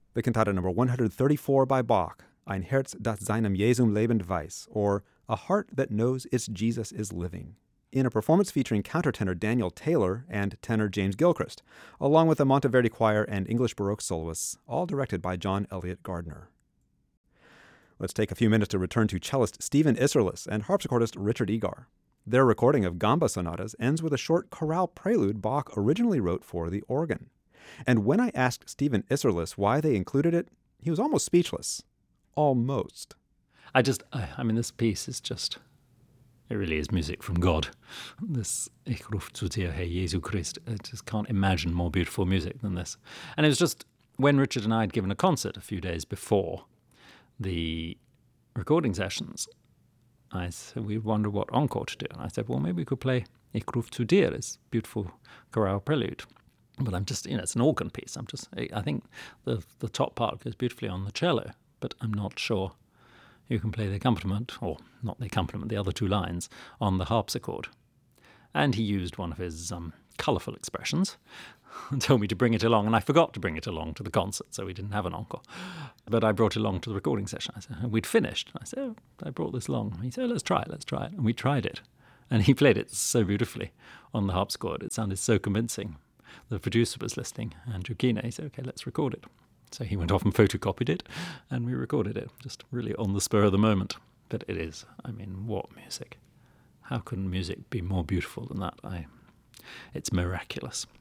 the cantata number 134 by Bach, Ein Herz, das seinem Jesum lebend weiß, or A Heart That Knows Its Jesus is Living, in a performance featuring countertenor Daniel Taylor and tenor James Gilchrist, along with the Monteverdi Choir and English Baroque soloists, all directed by John Elliott Gardner. Let's take a few minutes to return to cellist Stephen Isserlis and harpsichordist Richard Egar. Their recording of Gamba sonatas ends with a short chorale prelude Bach originally wrote for the organ. And when I asked Stephen Isserlis why they included it, he was almost speechless. Almost. I mean, this piece is just, it really is music from God. This Ich ruf zu dir, Herr Jesu Christ. I just can't imagine more beautiful music than this. And it was just when Richard and I had given a concert a few days before the recording sessions, I said, we wondered what encore to do. And I said, well, maybe we could play Ich ruf zu dir, this beautiful chorale prelude. But I'm just, it's an organ piece. I think the top part goes beautifully on the cello, but I'm not sure you can play the accompaniment, or not the accompaniment, the other two lines, on the harpsichord. And he used one of his colourful expressions and told me to bring it along, and I forgot to bring it along to the concert, so we didn't have an encore. But I brought it along to the recording session. I said, and we'd finished. I said, I brought this along. And he said, let's try it. And we tried it. And he played it so beautifully on the harpsichord. It sounded so convincing. The producer was listening, Andrew Keener. He said, okay, let's record it. So he went off and photocopied it, and we recorded it, just really on the spur of the moment. But it is, what music? How can music be more beautiful than that? It's miraculous.